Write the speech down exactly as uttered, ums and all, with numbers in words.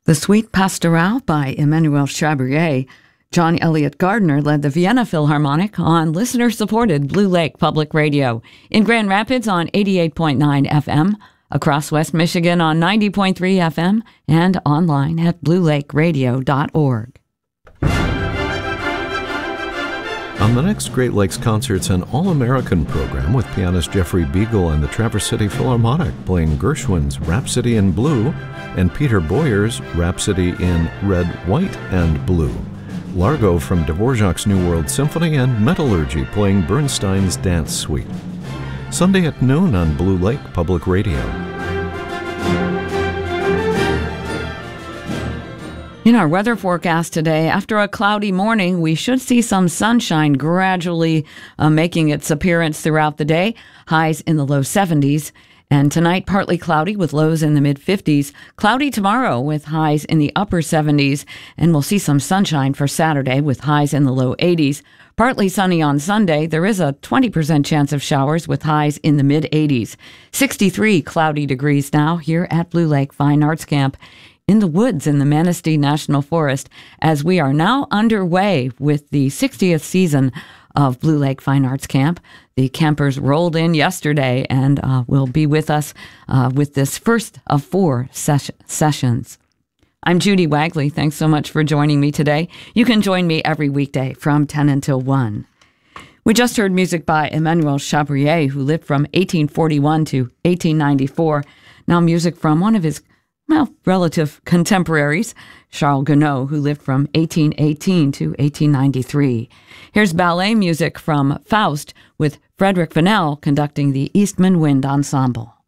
The Suite Pastorale by Emmanuel Chabrier. John Elliott Gardner led the Vienna Philharmonic on listener-supported Blue Lake Public Radio. In Grand Rapids on eighty-eight point nine F M, across West Michigan on ninety point three F M, and online at blue lake radio dot org. On the next Great Lakes Concerts, an all-American program with pianist Jeffrey Beagle and the Traverse City Philharmonic playing Gershwin's Rhapsody in Blue and Peter Boyer's Rhapsody in Red, White, and Blue. Largo from Dvorak's New World Symphony and Metallurgy playing Bernstein's Dance Suite. Sunday at noon on Blue Lake Public Radio. In our weather forecast today, after a cloudy morning, we should see some sunshine gradually uh, making its appearance throughout the day, highs in the low seventies. And tonight, partly cloudy with lows in the mid-fifties. Cloudy tomorrow with highs in the upper seventies. And we'll see some sunshine for Saturday with highs in the low eighties. Partly sunny on Sunday. There is a twenty percent chance of showers with highs in the mid-eighties. sixty-three cloudy degrees now here at Blue Lake Fine Arts Camp in the woods in the Manistee National Forest, as we are now underway with the sixtieth season of Blue Lake Fine Arts Camp. The campers rolled in yesterday and uh, will be with us uh, with this first of four ses- sessions. I'm Judy Wagley. Thanks so much for joining me today. You can join me every weekday from ten until one. We just heard music by Emmanuel Chabrier, who lived from eighteen forty-one to eighteen ninety-four. Now music from one of his well, relative contemporaries, Charles Gounod, who lived from eighteen eighteen to eighteen ninety-three. Here's ballet music from Faust with Frederick Fennell conducting the Eastman Wind Ensemble.